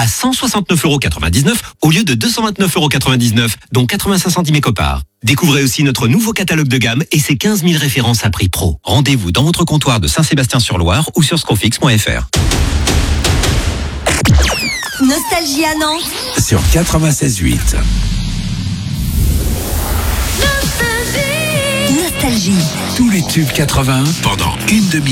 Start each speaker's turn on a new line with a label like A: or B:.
A: à 169,99 € au lieu de 229,99 €, dont 85 centimes éco-part. Découvrez aussi notre nouveau catalogue de gamme et ses 15 000 références à prix pro. Rendez-vous dans votre comptoir de Saint-Sébastien-sur-Loire ou sur scrofix.fr.
B: Nostalgie à Nantes
C: sur 96.8.
B: Nostalgie.
C: Tous les tubes 80 pendant une demi-heure.